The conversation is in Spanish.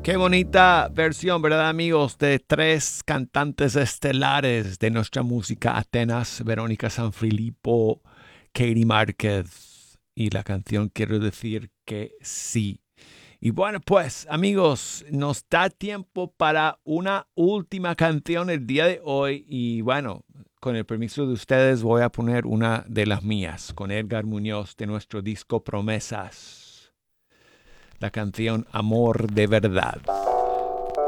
Qué bonita versión, ¿verdad, amigos? De tres cantantes estelares de nuestra música Atenas, Verónica Sanfilippo, Katie Márquez. Y la canción quiero decir que sí. Y bueno, pues, amigos, nos da tiempo para una última canción el día de hoy. Y bueno, con el permiso de ustedes voy a poner una de las mías, con Edgar Muñoz de nuestro disco Promesas. La canción Amor de Verdad.